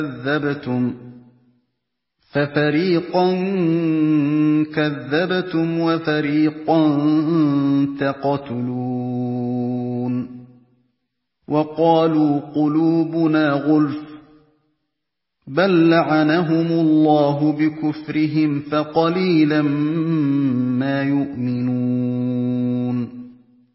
كَذَّبْتُمْ فَفَرِيقًا كَذَّبْتُمْ وَفَرِيقًا تَقْتُلُونَ وَقَالُوا قُلُوبُنَا غُلْفٌ بَل لَّعَنَهُمُ اللَّهُ بِكُفْرِهِمْ فَقَلِيلًا مَّا يُؤْمِنُونَ